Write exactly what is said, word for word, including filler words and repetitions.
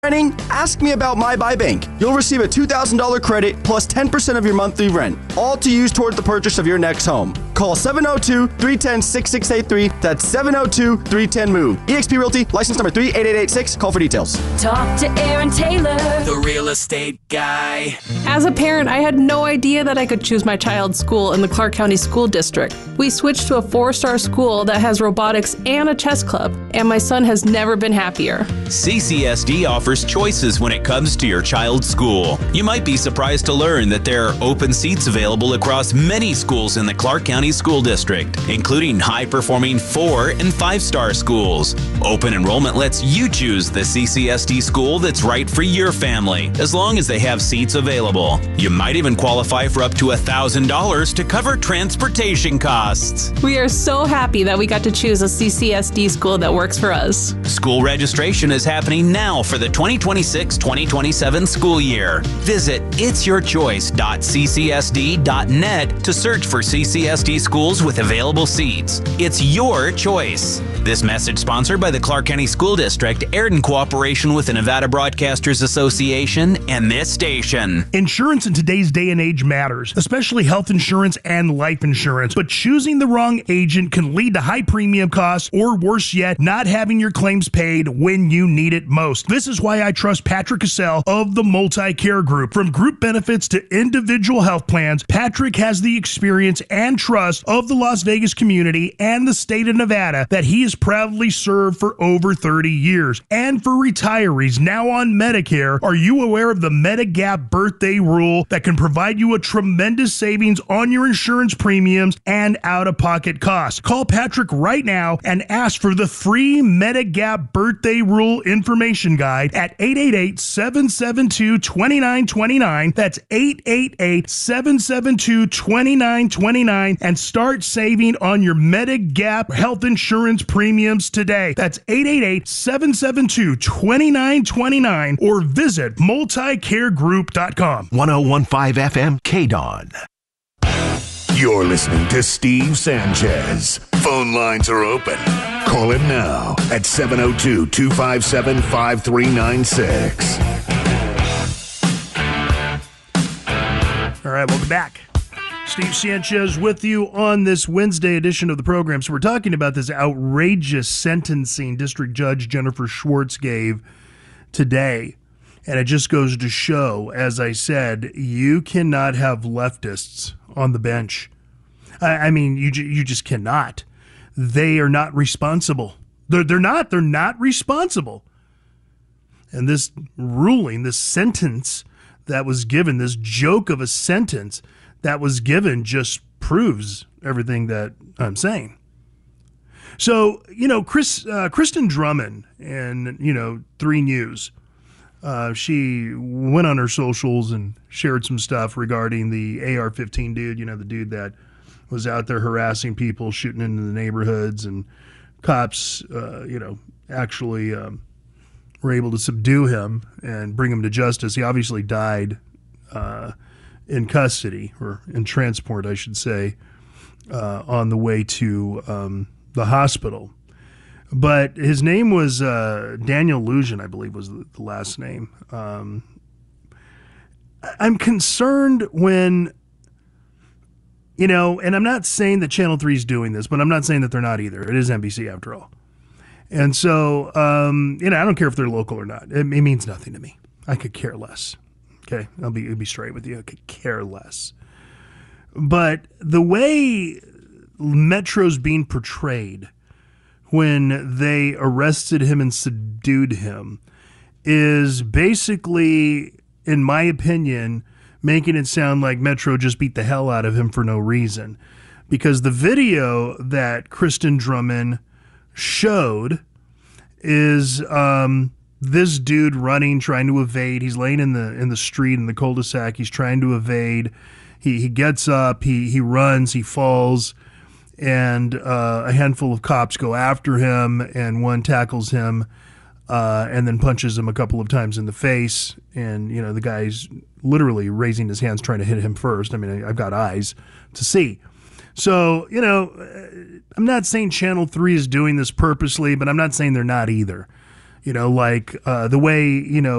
Ask me about My Buy Bank. You'll receive a two thousand dollars credit plus ten percent of your monthly rent, all to use toward the purchase of your next home. Call seven oh two, three one oh, six six eight three. That's seven oh two, three one oh, MOVE. eXp Realty, license number three eight eight eight six. Call for details. Talk to Aaron Taylor, the real estate guy. As a parent, I had no idea that I could choose my child's school in the Clark County School District. We switched to a four-star school that has robotics and a chess club, and my son has never been happier. C C S D offers choices when it comes to your child's school. You might be surprised to learn that there are open seats available across many schools in the Clark County School District, including high-performing four and five-star schools. Open enrollment lets you choose the C C S D school that's right for your family, as long as they have seats available. You might even qualify for up to one thousand dollars to cover transportation costs. We are so happy that we got to choose a C C S D school that works for us. School registration is happening now for the twenty twenty-six twenty twenty-seven school year. Visit its your choice dot c c s d dot net to search for C C S D schools with available seats. It's your choice. This message sponsored by the Clark County School District, aired in cooperation with the Nevada Broadcasters Association and this station. Insurance in today's day and age matters, especially health insurance and life insurance. But choosing the wrong agent can lead to high premium costs, or worse yet, not having your claims paid when you need it most. This is why I trust Patrick Cassell of the Multi-Care Group. From group benefits to individual health plans, Patrick has the experience and trust of the Las Vegas community and the state of Nevada that he has proudly served for over thirty years. And for retirees now on Medicare, are you aware of the Medigap birthday rule that can provide you a tremendous savings on your insurance premiums and out-of-pocket costs? Call Patrick right now and ask for the free Medigap birthday rule information guide at eight eight eight, seven seven two, two nine two nine. That's eight eight eight, seven seven two, two nine two nine, and start saving on your Medigap health insurance premiums today. That's eight eight eight, seven seven two, two nine two nine, or visit multi care group dot com. one oh one point five F M K D O N. You're listening to Steve Sanchez. Phone lines are open. Call him now at seven oh two, two five seven, five three nine six. All right, welcome back. Steve Sanchez with you on this Wednesday edition of the program. So we're talking about this outrageous sentencing District Judge Jennifer Schwartz gave today. And it just goes to show, as I said, you cannot have leftists on the bench. I, I mean, you you just cannot. They are not responsible. They're, they're not. They're not responsible. And this ruling, this sentence that was given, this joke of a sentence that was given, just proves everything that I'm saying. So, you know, Chris, uh, Kristen Drummond and, you know, three News, uh, she went on her socials and shared some stuff regarding the A R fifteen dude, you know, the dude that was out there harassing people, shooting into the neighborhoods, and cops, uh, you know, actually um, were able to subdue him and bring him to justice. He obviously died uh, in custody, or in transport, I should say, uh, on the way to um, the hospital. But his name was uh, Daniel Lujan, I believe was the, the last name. Um, I'm concerned when, you know, and I'm not saying that Channel three is doing this, but I'm not saying that they're not either. It is N B C after all. And so, um, you know, I don't care if they're local or not. It, it means nothing to me. I could care less. Okay, I'll be I'll be straight with you. I could care less. But the way Metro's being portrayed when they arrested him and subdued him is basically, in my opinion, making it sound like Metro just beat the hell out of him for no reason. Because the video that Kristen Drummond showed is um, this dude running, trying to evade. He's laying in the in the street in the cul-de-sac. He's trying to evade. He he gets up. He he runs. He falls, and uh, a handful of cops go after him, and one tackles him, uh, and then punches him a couple of times in the face. And you know the guy's literally raising his hands, trying to hit him first. I mean, I've got eyes to see. So, you know, I'm not saying Channel three is doing this purposely, but I'm not saying they're not either. You know, like uh, the way, you know,